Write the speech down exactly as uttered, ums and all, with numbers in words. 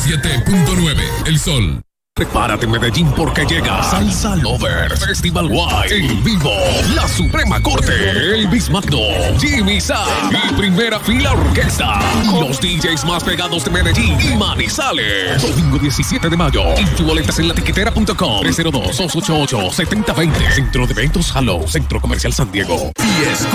siete punto nueve, El Sol. Prepárate, Medellín, porque llega Salsa Lover Festival Wide en vivo. La Suprema Corte, Elvis Magno, Jimmy Sa y Primera Fila Orquesta. Los D Js más pegados de Medellín y Manizales. Domingo diecisiete de mayo. Tu boletas en latiquetera punto com. tres cero dos, dos ocho ocho, siete cero dos cero. Centro de Eventos Halo, Centro Comercial San Diego. Y es